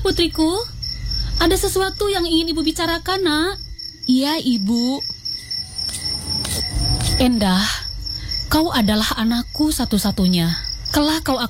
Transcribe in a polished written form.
Putriku, ada sesuatu yang ingin Ibu bicarakan, Nak. Iya, Ibu. Endah, kau adalah anakku satu-satunya. Kelak kau akan